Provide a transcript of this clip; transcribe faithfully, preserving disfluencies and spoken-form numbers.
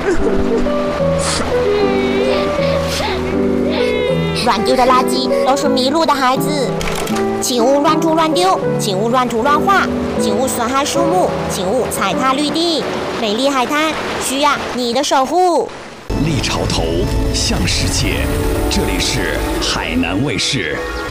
乱丢的垃圾都是迷路的孩子，请勿乱涂乱丢，请勿乱涂乱画，请勿损害树木，请勿踩踏绿地。美丽海滩需要你的守护。 立潮头向世界，这里是海南卫视。